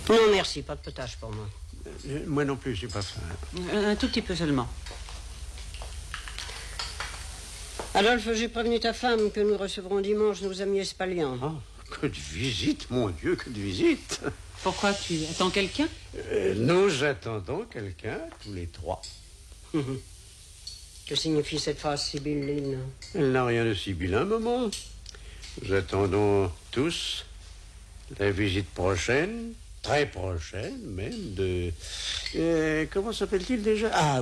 Non, merci, pas de potage pour moi. Moi non plus, j'ai pas faim. Un tout petit peu seulement. Adolphe, j'ai prévenu ta femme que nous recevrons dimanche nos amis espaliens. Oh, que de visite, mon Dieu, que de visite. Pourquoi tu attends quelqu'un? Nous attendons quelqu'un, tous les trois. Que signifie cette phrase sibylline? Elle n'a rien de sibyllin, maman. Nous attendons tous la visite prochaine, très prochaine même, de... comment s'appelle-t-il déjà? Ah,